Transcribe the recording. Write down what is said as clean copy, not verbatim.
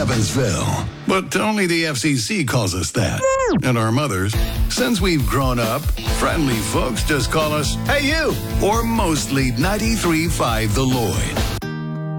Evansville. But only the FCC calls us that. And our mothers, since we've grown up, friendly folks just call us, "Hey, you!" Or mostly 93.5 The Lloyd.